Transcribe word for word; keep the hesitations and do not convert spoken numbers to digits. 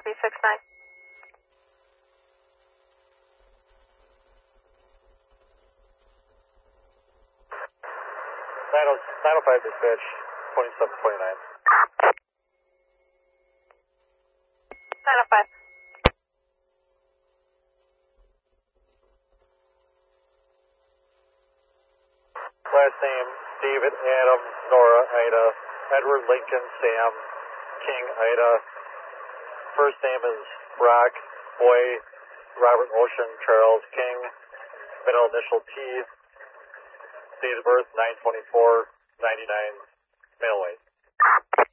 copy, six nine. nine oh five dispatch, twenty-seven twenty-nine. nine oh five. Last name, David, Adam, Nora, Ida, Edward, Lincoln, Sam, King, Ida. First name is Brock, Boy, Robert, Ocean, Charles, King. Middle initial T. Date of birth, nine twenty-four ninety-nine. Male weight.